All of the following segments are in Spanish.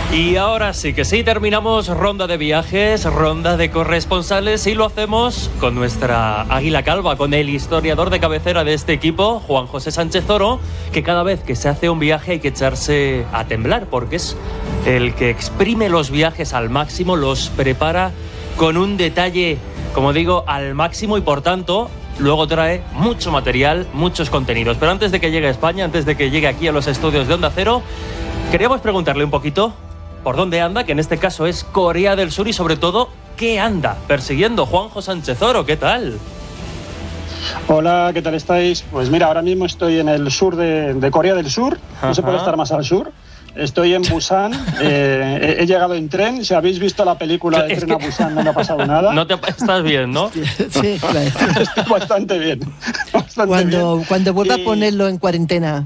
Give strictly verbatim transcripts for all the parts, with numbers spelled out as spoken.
Y ahora sí que sí, terminamos ronda de viajes, ronda de corresponsales y lo hacemos con nuestra águila calva, con el historiador de cabecera de este equipo, Juan José Sánchez Oro, que cada vez que se hace un viaje hay que echarse a temblar porque es el que exprime los viajes al máximo, los prepara con un detalle, como digo, al máximo y por tanto luego trae mucho material, muchos contenidos. Pero antes de que llegue a España, antes de que llegue aquí a los estudios de Onda Cero, queríamos preguntarle un poquito por dónde anda, que en este caso es Corea del Sur, y sobre todo, ¿qué anda persiguiendo Juanjo Sánchez Oro? ¿Qué tal? Hola, ¿qué tal estáis? Pues mira, ahora mismo estoy en el sur de, de Corea del Sur, no Ajá. se puede estar más al sur. Estoy en Busan, eh, he, he llegado en tren. Si habéis visto la película de es Tren que... a Busan, no me ha pasado nada. No te estás bien, ¿no? Sí, claro. Estoy bastante bien. Bastante cuando, bien. cuando vuelva y... a ponerlo en cuarentena.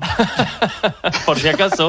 Por si acaso.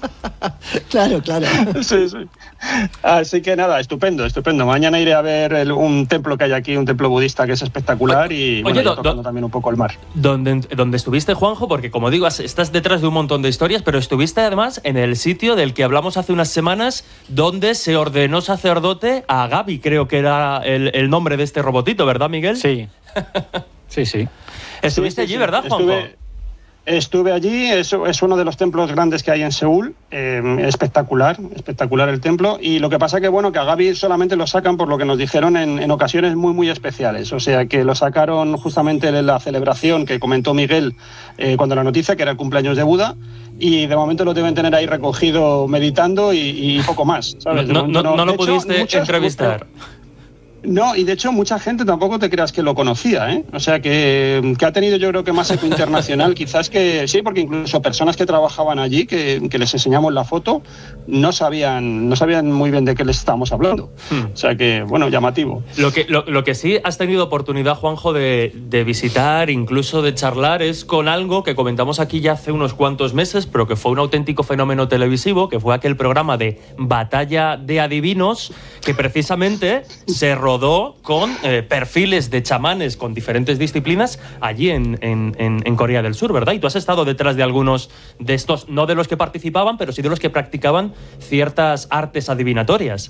Claro, claro. Sí, sí. Así que nada, estupendo, estupendo. Mañana iré a ver el, un templo que hay aquí, un templo budista que es espectacular y bueno, Oye, tocando también un poco el mar. ¿Dónde, ¿Dónde estuviste, Juanjo? Porque como digo, estás detrás de un montón de historias, pero estuviste además en el sitio del que hablamos hace unas semanas, donde se ordenó sacerdote a Gaby, creo que era el, el nombre de este robotito, ¿verdad, Miguel? Sí, sí, sí. Estuviste sí, sí, allí, ¿verdad, Juanjo? Estuve... Estuve allí, es, es uno de los templos grandes que hay en Seúl, eh, espectacular, espectacular el templo, y lo que pasa que bueno, que a Gaby solamente lo sacan por lo que nos dijeron en, en ocasiones muy muy especiales, o sea que lo sacaron justamente en la celebración que comentó Miguel eh, cuando la noticia, que era el cumpleaños de Buda, y de momento lo deben tener ahí recogido meditando y, y poco más, ¿sabes? No, no, no, no lo hecho, pudiste muchas, entrevistar. No, y de hecho mucha gente tampoco te creas que lo conocía, ¿eh? O sea que, que ha tenido yo creo que más eco internacional, quizás que sí, porque incluso personas que trabajaban allí, que, que les enseñamos la foto, no sabían, no sabían muy bien de qué les estábamos hablando. Hmm. O sea que, bueno, llamativo. Lo que, lo, lo que sí has tenido oportunidad, Juanjo, de, de visitar, incluso de charlar, es con algo que comentamos aquí ya hace unos cuantos meses, pero que fue un auténtico fenómeno televisivo, que fue aquel programa de Batalla de Adivinos, que precisamente se rodó con eh, perfiles de chamanes con diferentes disciplinas allí en, en, en Corea del Sur, ¿verdad? Y tú has estado detrás de algunos de estos, no de los que participaban, pero sí de los que practicaban ciertas artes adivinatorias.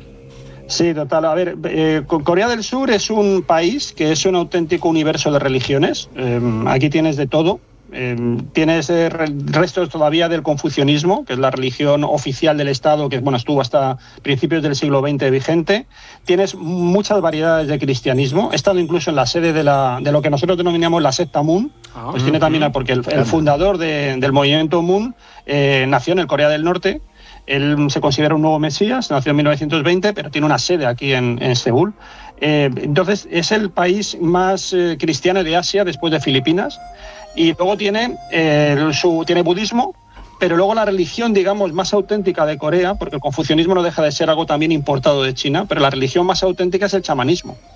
Sí, total. A ver, eh, Corea del Sur es un país que es un auténtico universo de religiones. Eh, aquí tienes de todo. Eh, tienes eh, restos todavía del confucianismo, que es la religión oficial del Estado, que bueno, estuvo hasta principios del siglo veinte vigente. Tienes muchas variedades de cristianismo. He estado incluso en la sede de, la, de lo que nosotros denominamos la secta Moon. Ah, pues uh-huh. tiene también, porque el, el fundador de, del movimiento Moon eh, nació en el Corea del Norte. Él se considera un nuevo mesías, nació en mil novecientos veinte, pero tiene una sede aquí en, en Seúl. Eh, entonces, es el país más eh, cristiano de Asia después de Filipinas. Y luego tiene, eh, su, tiene budismo, pero luego la religión, digamos, más auténtica de Corea, porque el confucianismo no deja de ser algo también importado de China, pero la religión más auténtica es el chamanismo.